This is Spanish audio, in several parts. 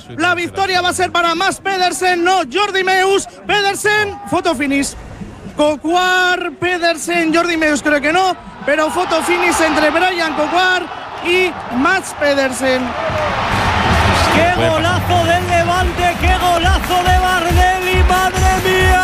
La victoria va a ser para Mads Pedersen, no Jordi Meeus. Pedersen, foto finish. Coquard, Pedersen, Jordi Meeus creo que no, pero foto finish entre Brian Coquard y Mads Pedersen. ¡Qué golazo del Levante! ¡Qué golazo de Bardelli! ¡Madre mía!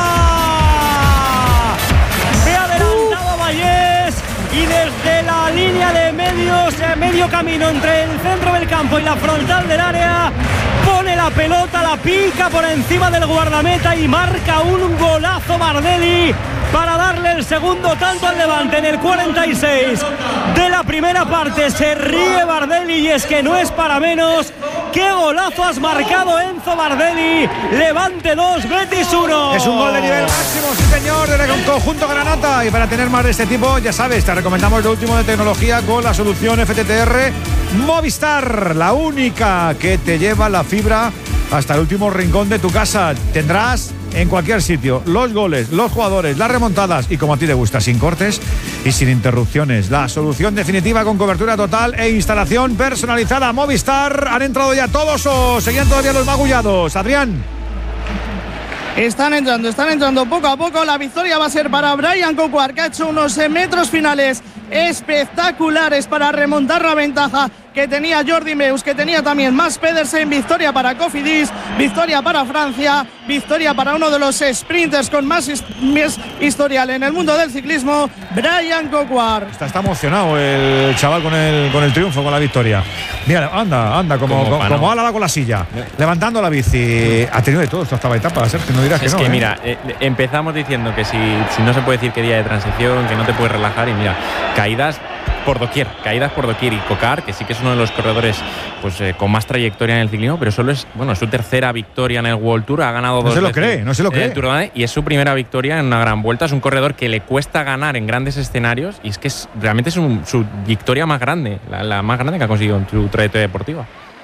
Se ha adelantado Vallés y desde la línea de medio camino entre el centro del campo y la frontal del área pone la pelota, la pica por encima del guardameta y marca un golazo Bardelli para darle el segundo tanto al Levante en el 46 de la primera parte. Se ríe Bardelli y es que no es para menos. ¡Qué golazo has marcado, Enzo Bardelli! Levante 2, Betis 1. Es un gol de nivel máximo, sí señor, del conjunto granata. Y para tener más de este tipo, ya sabes, te recomendamos lo último de tecnología con la solución FTTR Movistar, la única que te lleva la fibra hasta el último rincón de tu casa. Tendrás en cualquier sitio los goles, los jugadores, las remontadas y como a ti te gusta, sin cortes y sin interrupciones. La solución definitiva con cobertura total e instalación personalizada. Movistar. ¿Han entrado ya todos o seguían todavía los magullados? Adrián. Están entrando poco a poco. La victoria va a ser para Brian Coquard, que ha hecho unos metros finales espectaculares para remontar la ventaja que tenía Jordi Meeus, que tenía también Mads Pedersen. Victoria para Cofidis, victoria para Francia, victoria para uno de los sprinters con más historial en el mundo del ciclismo, Brian Coquard. Está emocionado el chaval con el triunfo, con la victoria. Mira, anda como ala con la silla, levantando la bici. Ha tenido de todo esta octava etapa, Sergio, no dirás que no. Es que mira, empezamos diciendo que si no se puede decir que día de transición, que no te puedes relajar, y mira, caídas por doquier. Y Coquard, que sí que es uno de los corredores pues con más trayectoria en el ciclismo, pero solo es su tercera victoria en el World Tour. Ha ganado dos veces. No se lo cree. El Tour de Danes, y es su primera victoria en una gran vuelta. Es un corredor que le cuesta ganar en grandes escenarios y es que realmente es su victoria más grande, la más grande que ha conseguido en su trayectoria deportiva.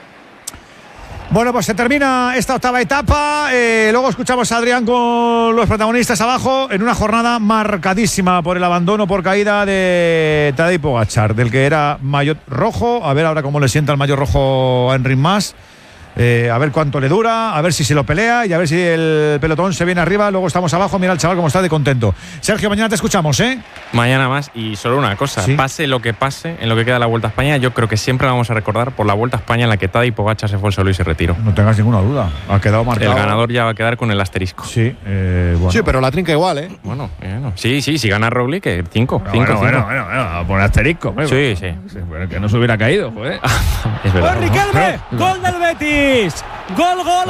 Bueno, pues se termina esta octava etapa. Luego escuchamos a Adrián con los protagonistas abajo en una jornada marcadísima por el abandono por caída de Tadej Pogačar, del que era maillot rojo. A ver ahora cómo le sienta el maillot rojo a Enric Mas. A ver cuánto le dura, a ver si se lo pelea y a ver si el pelotón se viene arriba. Luego estamos abajo, mira el chaval cómo está de contento. Sergio, mañana te escuchamos, ¿eh? Mañana más, y solo una cosa, ¿sí? Pase lo que pase en lo que queda de la Vuelta a España, yo creo que siempre vamos a recordar por la Vuelta a España en la que Tadej Pogačar se fue solo y se retiró. No tengas ninguna duda, ha quedado marcado. El ganador ya va a quedar con el asterisco. Sí, bueno. Sí, pero la trinca igual, ¿eh? Bueno. Sí, si gana Roglic, que 5. Bueno, por asterisco. Sí. Bueno, que no se hubiera caído, joder. Es verdad. Riquelme, gol del Betis. Gol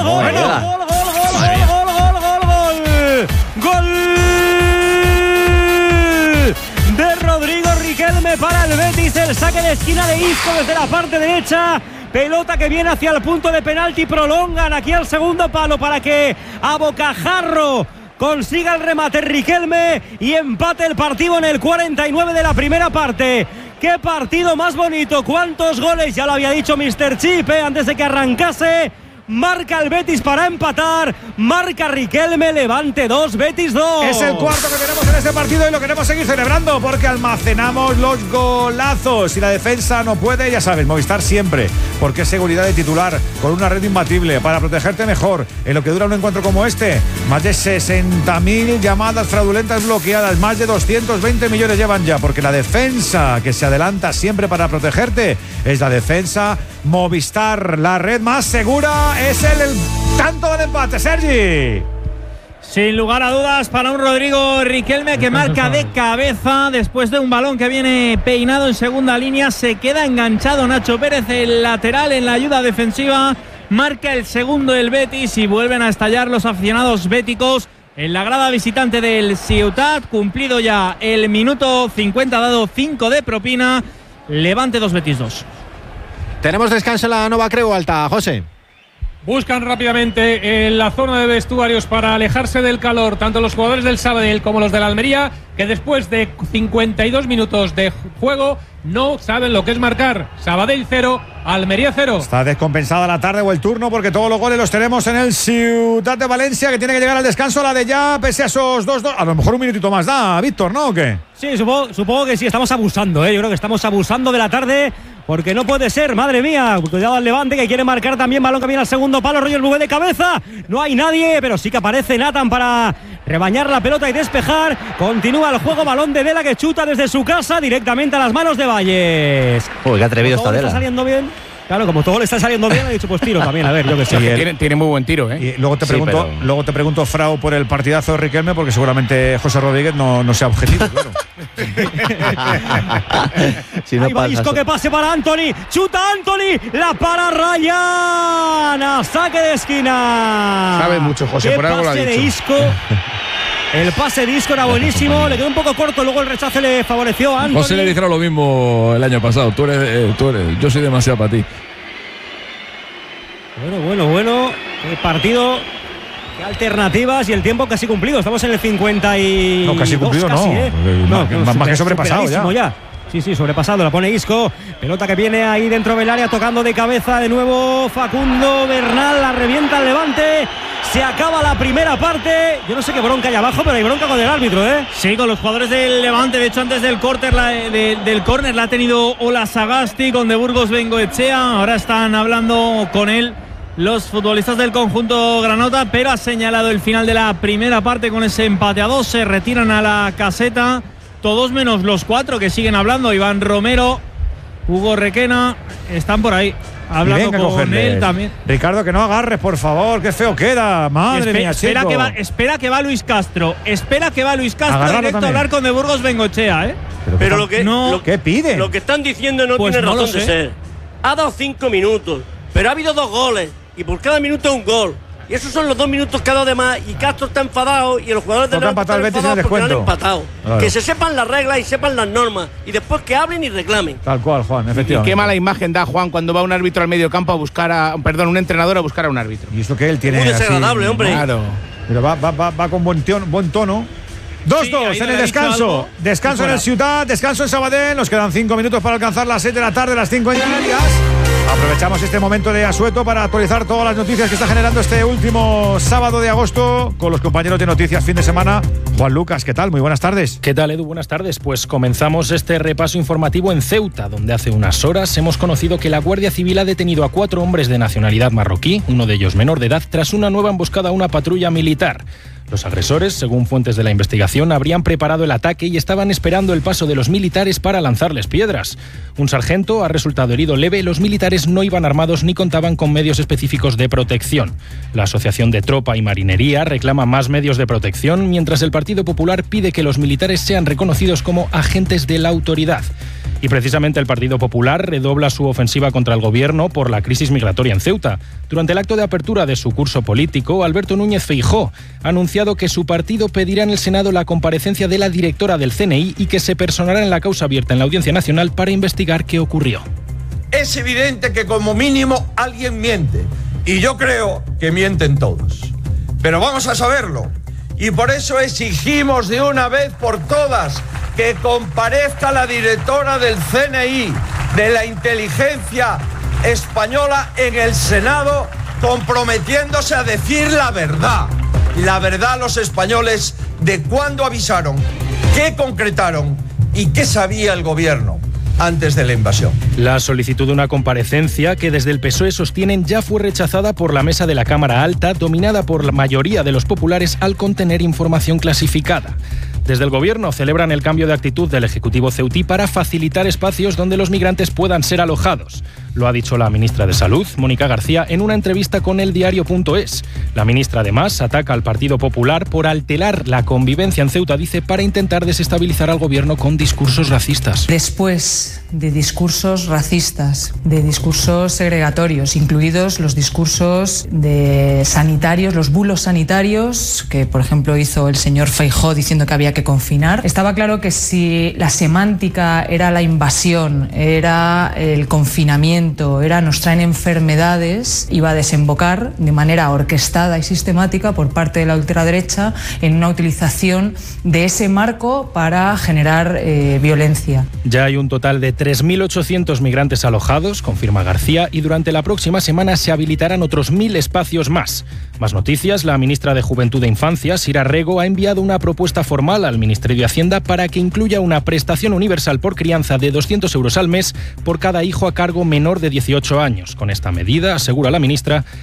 de Rodrigo Riquelme para el Betis. El saque de esquina de Isco desde la parte derecha. Pelota que viene hacia el punto de penalti. Prolongan aquí al segundo palo para que a bocajarro consiga el remate Riquelme y empate el partido en el 49 de la primera parte. ¡Qué partido más bonito! ¿Cuántos goles? Ya lo había dicho Mr. Chip antes de que arrancase. Marca el Betis para empatar. Marca Riquelme. Levante 2, Betis 2. Es el cuarto que tenemos en este partido y lo queremos seguir celebrando porque almacenamos los golazos. Si la defensa no puede, ya sabes, Movistar siempre, porque es seguridad de titular con una red imbatible para protegerte mejor en lo que dura un encuentro como este. Más de 60.000 llamadas fraudulentas bloqueadas, más de 220 millones llevan ya, porque la defensa que se adelanta siempre para protegerte es la defensa Movistar, la red más segura. Es el tanto del empate, Sergi. Sin lugar a dudas para un Rodrigo Riquelme que marca de cabeza después de un balón que viene peinado en segunda línea. Se queda enganchado Nacho Pérez, el lateral, en la ayuda defensiva. Marca el segundo del Betis y vuelven a estallar los aficionados béticos en la grada visitante del Ciutat. Cumplido ya el minuto 50, dado 5 de propina. Levante 2, Betis 2. Tenemos descanso en la Nova Creu Alta, José. Buscan rápidamente en la zona de vestuarios para alejarse del calor tanto los jugadores del Sabadell como los de la Almería, que después de 52 minutos de juego no saben lo que es marcar. Sabadell 0, Almería 0. Está descompensada la tarde o el turno porque todos los goles los tenemos en el Ciutat de Valencia, que tiene que llegar al descanso a la de ya, pese a esos 2-2. A lo mejor un minutito más da, Víctor, ¿no? ¿O qué? Sí, supongo que sí, estamos abusando, ¿eh? Yo creo que estamos abusando de la tarde. porque no puede ser, madre mía. Cuidado al Levante, que quiere marcar también. Balón que viene al segundo palo. Roger Bouvet de cabeza. No hay nadie, pero sí que aparece Nathan para rebañar la pelota y despejar. Continúa el juego. Balón de Dela, que chuta desde su casa directamente a las manos de Valles. Uy, qué atrevido está Dela. ¿Está saliendo bien? Claro, como todo le está saliendo bien, he dicho, pues tiro también, a ver, yo que sé. Tiene muy buen tiro, ¿eh? Y luego te pregunto, Frau, por el partidazo de Riquelme, porque seguramente José Rodríguez no sea objetivo, claro. Si no, ahí va Isco, que pase para Anthony. Chuta Anthony, la para Ryan. Saque de esquina. Sabe mucho, José, por algo lo ha dicho. De Isco. El pase de Isco era buenísimo, le quedó un poco corto, luego el rechace le favoreció a Anthony. José le dijeron lo mismo el año pasado, tú eres, yo soy demasiado para ti. Bueno, el partido, qué alternativas y el tiempo casi cumplido, estamos en el 50 y... No, casi cumplido casi, más que sobrepasado ya. Sí, sobrepasado, la pone Isco, pelota que viene ahí dentro del área, tocando de cabeza de nuevo Facundo Bernal, la revienta el Levante, se acaba la primera parte. Yo no sé qué bronca hay abajo, pero hay bronca con el árbitro, ¿eh? Sí, con los jugadores del Levante. De hecho, antes del córner la ha tenido Ola Sagasti con De Burgos Bengoechea. Ahora están hablando con él los futbolistas del conjunto granota, pero ha señalado el final de la primera parte con ese empate a 2. Se retiran a la caseta, todos menos los 4 que siguen hablando. Iván Romero, Hugo Requena, están por ahí hablando con él también. Ricardo, que no agarres, por favor, qué feo queda. Madre mía, espera que va Luis Castro. Espera que va Luis Castro directo también a hablar con De Burgos Bengoechea, ¿eh? Pero ¿qué pide? Lo que están diciendo no pues tiene no razón de ser. Ha dado 5 minutos, pero ha habido 2 goles y por cada minuto un gol. Y esos son los 2 minutos que ha dado de más. Y Castro está enfadado y los jugadores del Real están enfadados porque han empatado. Claro. Que se sepan las reglas y sepan las normas. Y después que hablen y reclamen. Tal cual, Juan, efectivamente. Y qué mala imagen da Juan cuando va un árbitro al medio campo a buscar un entrenador a buscar a un árbitro. Y esto que él tiene. Muy desagradable, hombre. Claro. Pero va con buen tono. 2-2 en el descanso. Descanso en el Ciutat, descanso en Sabadell. Nos quedan 5 minutos para alcanzar las 6 de la tarde, las 5 en Canarias. Aprovechamos este momento de asueto para actualizar todas las noticias que está generando este último sábado de agosto con los compañeros de Noticias Fin de Semana. Juan Lucas, ¿qué tal? Muy buenas tardes. ¿Qué tal, Edu? Buenas tardes. Pues comenzamos este repaso informativo en Ceuta, donde hace unas horas hemos conocido que la Guardia Civil ha detenido a 4 hombres de nacionalidad marroquí, uno de ellos menor de edad, tras una nueva emboscada a una patrulla militar. Los agresores, según fuentes de la investigación, habrían preparado el ataque y estaban esperando el paso de los militares para lanzarles piedras. Un sargento ha resultado herido leve. Los militares no iban armados ni contaban con medios específicos de protección. La Asociación de Tropa y Marinería reclama más medios de protección, mientras el Partido Popular pide que los militares sean reconocidos como agentes de la autoridad. Y precisamente el Partido Popular redobla su ofensiva contra el gobierno por la crisis migratoria en Ceuta. Durante el acto de apertura de su curso político, Alberto Núñez Feijóo ha anunciado que su partido pedirá en el Senado la comparecencia de la directora del CNI y que se personará en la causa abierta en la Audiencia Nacional para investigar qué ocurrió. Es evidente que como mínimo alguien miente, y yo creo que mienten todos. Pero vamos a saberlo, y por eso exigimos de una vez por todas que comparezca la directora del CNI, de la inteligencia española, en el Senado, comprometiéndose a decir la verdad a los españoles de cuándo avisaron, qué concretaron y qué sabía el gobierno antes de la invasión. La solicitud de una comparecencia que desde el PSOE sostienen ya fue rechazada por la mesa de la Cámara Alta, dominada por la mayoría de los populares al contener información clasificada. Desde el Gobierno celebran el cambio de actitud del Ejecutivo ceutí para facilitar espacios donde los migrantes puedan ser alojados. Lo ha dicho la ministra de Salud, Mónica García, en una entrevista con eldiario.es. La ministra además ataca al Partido Popular por alterar la convivencia en Ceuta, dice, para intentar desestabilizar al Gobierno con discursos racistas. Después de discursos racistas, de discursos segregatorios, incluidos los discursos de sanitarios, los bulos sanitarios, que por ejemplo hizo el señor Feijóo diciendo que había que confinar. Estaba claro que si la semántica era la invasión, era el confinamiento, argumento era nos traen enfermedades, iba a desembocar de manera orquestada y sistemática por parte de la ultraderecha en una utilización de ese marco para generar violencia. Ya hay un total de 3.800 migrantes alojados, confirma García, y durante la próxima semana se habilitarán otros 1.000 espacios más. Más noticias: la ministra de Juventud e Infancia, Sira Rego, ha enviado una propuesta formal al Ministerio de Hacienda para que incluya una prestación universal por crianza de 200 euros al mes por cada hijo a cargo menor de 18 años. Con esta medida, asegura la ministra,